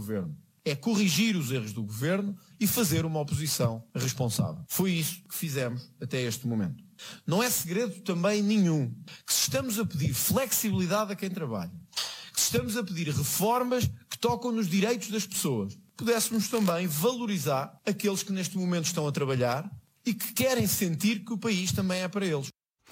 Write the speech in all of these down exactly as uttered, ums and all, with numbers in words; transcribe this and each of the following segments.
governo. É corrigir os erros do governo e fazer uma oposição responsável. Foi isso que fizemos até este momento. Não é segredo também nenhum que se estamos a pedir flexibilidade a quem trabalha, que se estamos a pedir reformas que tocam nos direitos das pessoas, pudéssemos também valorizar aqueles que neste momento estão a trabalhar e que querem sentir que o país também é para eles.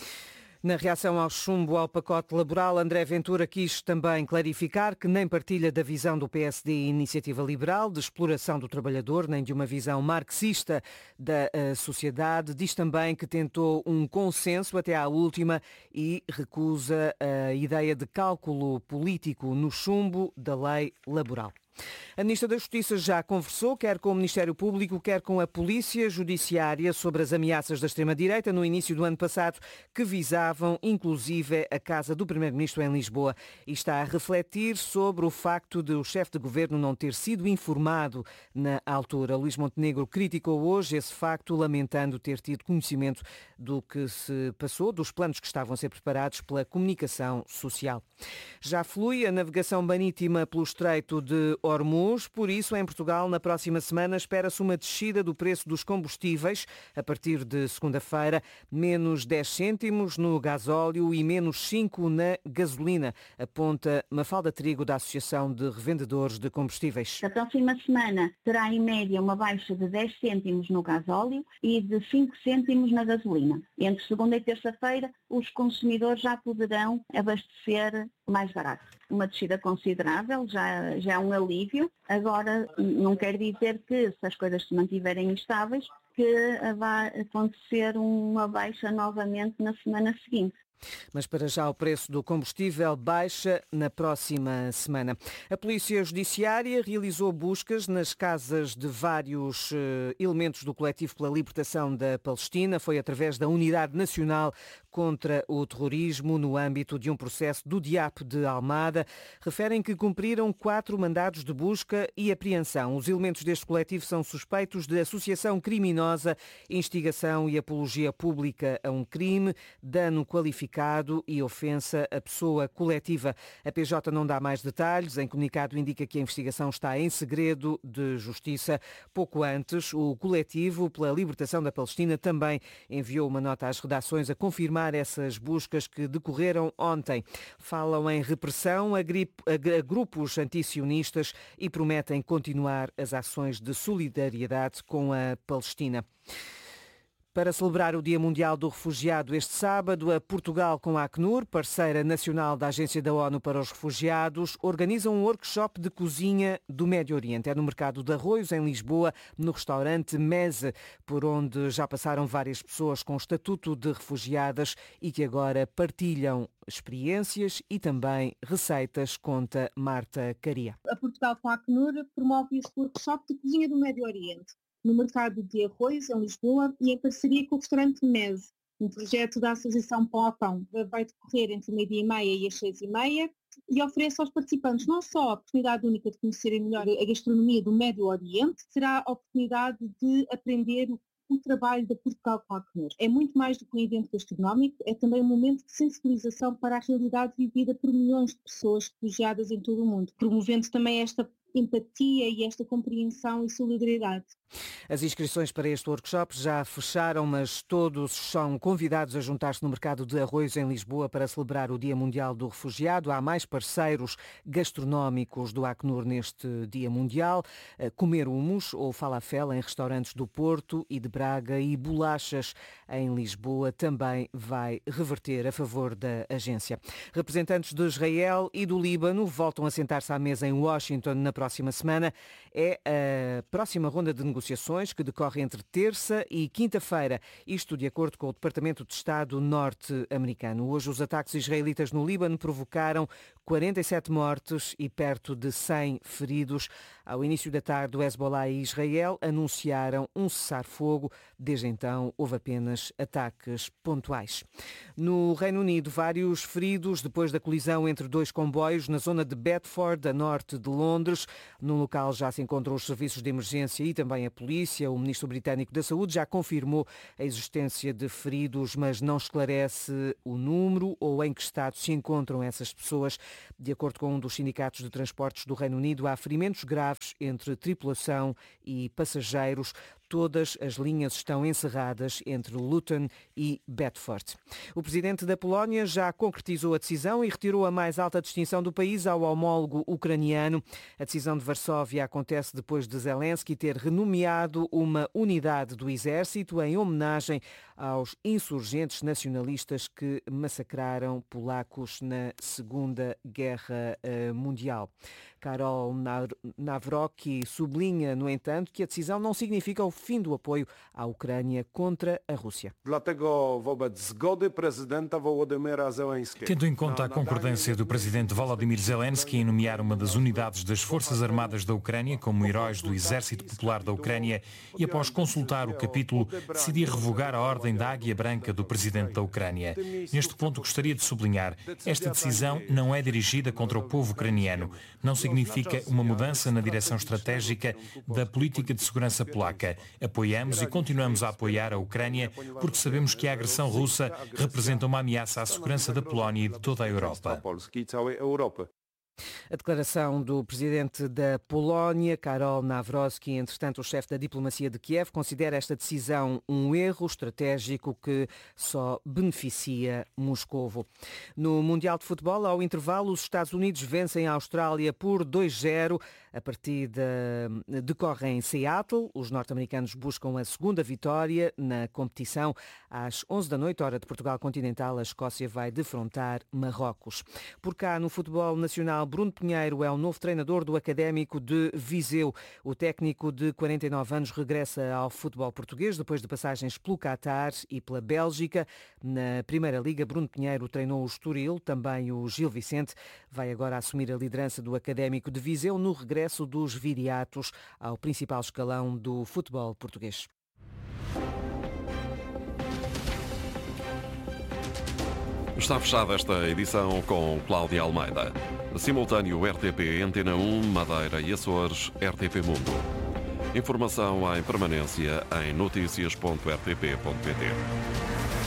Na reação ao chumbo ao pacote laboral, André Ventura quis também clarificar que nem partilha da visão do P S D e Iniciativa Liberal de exploração do trabalhador, nem de uma visão marxista da uh, sociedade. Diz também que tentou um consenso até à última e recusa a ideia de cálculo político no chumbo da lei laboral. A Ministra da Justiça já conversou, quer com o Ministério Público, quer com a Polícia Judiciária, sobre as ameaças da extrema-direita no início do ano passado, que visavam inclusive a casa do Primeiro-Ministro em Lisboa. E está a refletir sobre o facto de o chefe de governo não ter sido informado na altura. Luís Montenegro criticou hoje esse facto, lamentando ter tido conhecimento do que se passou, dos planos que estavam a ser preparados pela comunicação social. Já flui a navegação marítima pelo Estreito de Hormuz, por isso em Portugal na próxima semana espera-se uma descida do preço dos combustíveis a partir de segunda-feira, menos dez cêntimos no gasóleo e menos cinco na gasolina, aponta Mafalda Trigo da Associação de Revendedores de Combustíveis. A próxima semana terá em média uma baixa de dez cêntimos no gasóleo e de cinco cêntimos na gasolina. Entre segunda e terça-feira os consumidores já poderão abastecer mais barato. Uma descida considerável, já, já é um alívio. Agora, não quer dizer que, se as coisas se mantiverem estáveis, que vai acontecer uma baixa novamente na semana seguinte. Mas para já o preço do combustível baixa na próxima semana. A Polícia Judiciária realizou buscas nas casas de vários uh, elementos do coletivo pela libertação da Palestina. Foi através da Unidade Nacional contra o Terrorismo no âmbito de um processo do D I A P de Almada. Referem que cumpriram quatro mandados de busca e apreensão. Os elementos deste coletivo são suspeitos de associação criminosa, instigação e apologia pública a um crime, dano qualificado e ofensa à pessoa coletiva. A P J não dá mais detalhes. Em comunicado indica que a investigação está em segredo de justiça. Pouco antes, o coletivo pela libertação da Palestina também enviou uma nota às redações a confirmar essas buscas que decorreram ontem. Falam em repressão a, grip, a grupos antisionistas e prometem continuar as ações de solidariedade com a Palestina. Para celebrar o Dia Mundial do Refugiado este sábado, a Portugal com a Acnur, parceira nacional da Agência da ONU para os Refugiados, organiza um workshop de cozinha do Médio Oriente. É no Mercado de Arroios, em Lisboa, no restaurante Meze, por onde já passaram várias pessoas com estatuto de refugiadas e que agora partilham experiências e também receitas, conta Marta Caria. A Portugal com a Acnur promove este workshop de cozinha do Médio Oriente no Mercado de Arroios, em Lisboa, e em parceria com o restaurante Meze. Um projeto da Associação Pão a Pão vai decorrer entre o meio-dia e meia e as seis e meia e oferece aos participantes não só a oportunidade única de conhecerem melhor a gastronomia do Médio Oriente, será a oportunidade de aprender o o trabalho da Portugal com a Acnur. É muito mais do que um evento gastronómico, é também um momento de sensibilização para a realidade vivida por milhões de pessoas refugiadas em todo o mundo, promovendo também esta empatia e esta compreensão e solidariedade. As inscrições para este workshop já fecharam, mas todos são convidados a juntar-se no Mercado de Arroios em Lisboa para celebrar o Dia Mundial do Refugiado. Há mais parceiros gastronómicos do Acnur neste Dia Mundial. Comer humus ou falafel em restaurantes do Porto e de Braga e bolachas em Lisboa também vai reverter a favor da agência. Representantes de Israel e do Líbano voltam a sentar-se à mesa em Washington na próxima semana. É a próxima ronda de negociações que decorre entre terça e quinta-feira, isto de acordo com o Departamento de Estado norte-americano. Hoje os ataques israelitas no Líbano provocaram quarenta e sete mortes e perto de cem feridos. Ao início da tarde, o Hezbollah e Israel anunciaram um cessar-fogo. Desde então, houve apenas ataques pontuais. No Reino Unido, vários feridos depois da colisão entre dois comboios na zona de Bedford, a norte de Londres. No local já se encontram os serviços de emergência e também a a polícia. O ministro britânico da Saúde já confirmou a existência de feridos, mas não esclarece o número ou em que estado se encontram essas pessoas. De acordo com um dos sindicatos de transportes do Reino Unido, há ferimentos graves entre tripulação e passageiros. Todas as linhas estão encerradas entre Luton e Bedford. O presidente da Polónia já concretizou a decisão e retirou a mais alta distinção do país ao homólogo ucraniano. A decisão de Varsóvia acontece depois de Zelensky ter renomeado uma unidade do exército em homenagem aos insurgentes nacionalistas que massacraram polacos na Segunda Guerra Mundial. Karol Nawrocki sublinha, no entanto, que a decisão não significa o fim do apoio à Ucrânia contra a Rússia. Tendo em conta a concordância do presidente Volodymyr Zelensky em nomear uma das unidades das Forças Armadas da Ucrânia como heróis do Exército Popular da Ucrânia e após consultar o capítulo, decidi revogar a ordem da Águia Branca do presidente da Ucrânia. Neste ponto gostaria de sublinhar, esta decisão não é dirigida contra o povo ucraniano. Não significa uma mudança na direção estratégica da política de segurança polaca. Apoiamos e continuamos a apoiar a Ucrânia porque sabemos que a agressão russa representa uma ameaça à segurança da Polónia e de toda a Europa. A declaração do presidente da Polónia, Karol Nawrocki, entretanto o chefe da diplomacia de Kiev, considera esta decisão um erro estratégico que só beneficia Moscovo. No Mundial de Futebol, ao intervalo, os Estados Unidos vencem a Austrália por dois a zero. A partida decorre em Seattle. Os norte-americanos buscam a segunda vitória na competição. Às onze da noite, hora de Portugal continental, a Escócia vai defrontar Marrocos. Por cá, no futebol nacional, Bruno Pinheiro é o novo treinador do Académico de Viseu. O técnico de quarenta e nove anos regressa ao futebol português depois de passagens pelo Qatar e pela Bélgica. Na Primeira Liga, Bruno Pinheiro treinou o Estoril, também o Gil Vicente. Vai agora assumir a liderança do Académico de Viseu no regresso dos viriatos ao principal escalão do futebol português. Está fechada esta edição com Cláudia Almeida. Simultâneo R T P, Antena um, Madeira e Açores, R T P Mundo. Informação em permanência em noticias ponto r t p ponto p t.